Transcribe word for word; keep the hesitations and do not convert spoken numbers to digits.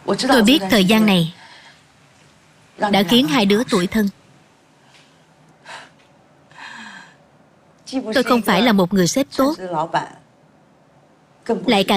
Tôi biết thời gian này đã khiến hai đứa tủi thân. Tôi không phải là một người sếp tốt, lại càng